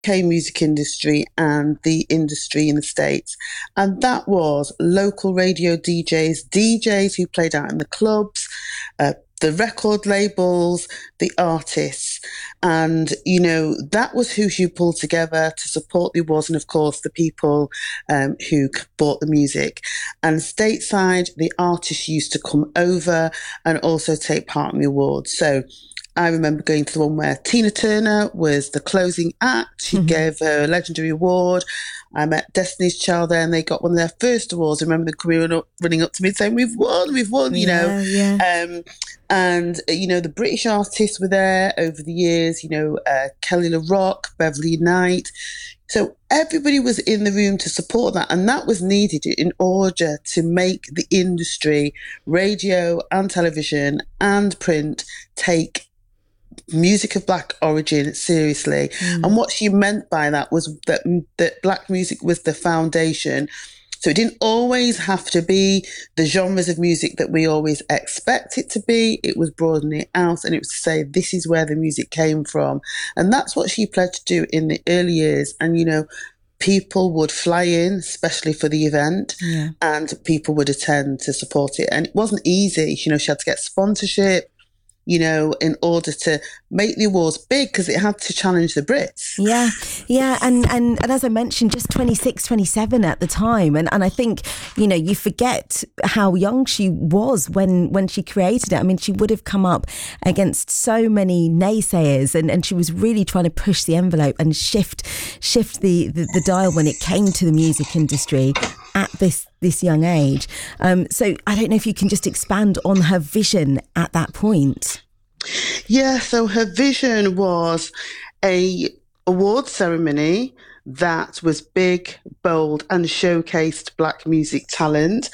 UK music industry and the industry in the States. And that was local radio DJs who played out in the clubs, the record labels, the artists. And, that was who she pulled together to support the awards. And of course, the people who bought the music. And stateside, the artists used to come over and also take part in the awards. So I remember going to the one where Tina Turner was the closing act. She gave her a legendary award. I met Destiny's Child there and they got one of their first awards. I remember them running up to me saying, we've won, Yeah. And, the British artists were there over the years, Kelly LaRock, Beverly Knight. So everybody was in the room to support that. And that was needed in order to make the industry, radio and television and print, take music of Black origin seriously. And what she meant by that was that Black music was the foundation. So it didn't always have to be the genres of music that we always expect it to be. It was broadening it out, and it was to say, this is where the music came from. And that's what she pledged to do in the early years. And, people would fly in, especially for the event, and people would attend to support it. And it wasn't easy. She had to get sponsorship, in order to make the awards big, because it had to challenge the Brits. Yeah. And as I mentioned, just 26, 27 at the time. And I think, you forget how young she was when she created it. I mean, she would have come up against so many naysayers, and she was really trying to push the envelope and shift the dial when it came to the music industry at this young age. So I don't know if you can just expand on her vision at that point. Yeah, so her vision was a award ceremony that was big, bold, and showcased Black music talent,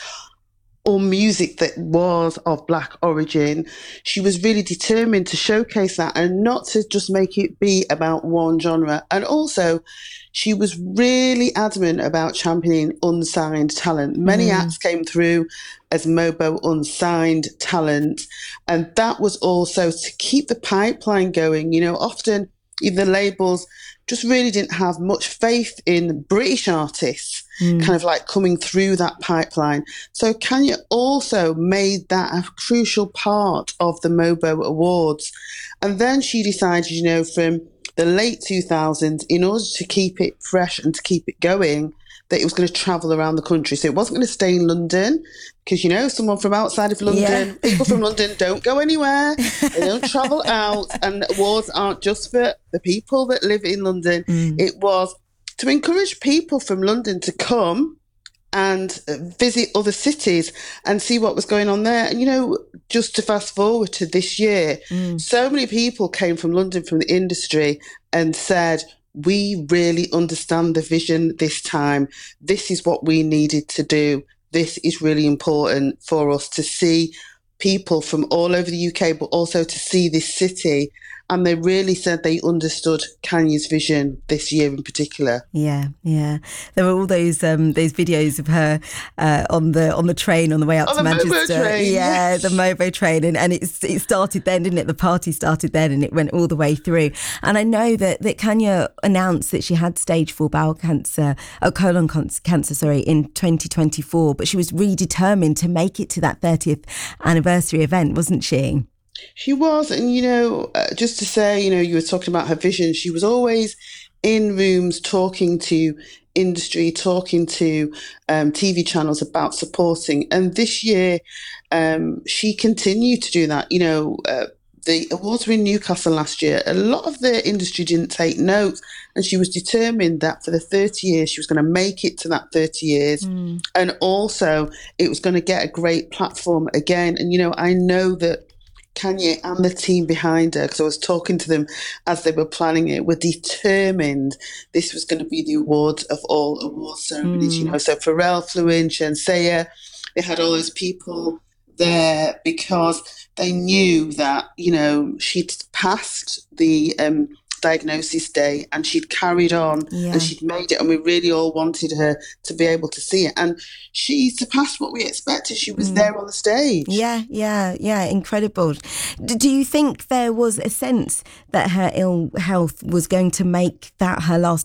or music that was of Black origin. She was really determined to showcase that and not to just make it be about one genre. And also, she was really adamant about championing unsigned talent. Many acts came through as Mobo unsigned talent. And that was also to keep the pipeline going. Often even the labels just really didn't have much faith in British artists kind of like coming through that pipeline. So Kanya also made that a crucial part of the Mobo Awards. And then she decided, from the late 2000s, in order to keep it fresh and to keep it going, that it was going to travel around the country. So it wasn't going to stay in London, because, someone from outside of London, people from London don't go anywhere. They don't travel out. And awards aren't just for the people that live in London. It was to encourage people from London to come and visit other cities and see what was going on there. And, just to fast forward to this year, so many people came from London, from the industry, and said, we really understand the vision this time. This is what we needed to do. This is really important for us to see people from all over the UK, but also to see this city. And they really said they understood Kanye's vision this year in particular. Yeah. There were all those videos of her on the train on the way up to Manchester. Mobo train. Yeah, the Mobo train, and it started then, didn't it? The party started then, and it went all the way through. And I know that Kanye announced that she had stage 4 colon cancer, in 2024, but she was really determined to make it to that 30th anniversary event, wasn't she? She was. And, just to say, you were talking about her vision. She was always in rooms talking to industry, talking to TV channels about supporting. And this year, she continued to do that. The awards were in Newcastle last year. A lot of the industry didn't take note. And she was determined that for the 30 years, she was going to make it to that 30 years. And also, it was going to get a great platform again. And, I know that Kanye and the team behind her, because I was talking to them as they were planning it, were determined this was going to be the awards of all award ceremonies. So Pharrell flew in, Shenseea, they had all those people there because they knew that, she'd passed the diagnosis day and she'd carried on and she'd made it, and we really all wanted her to be able to see it, and she surpassed what we expected. She was there on the stage. Yeah, incredible. Do you think there was a sense that her ill health was going to make that her last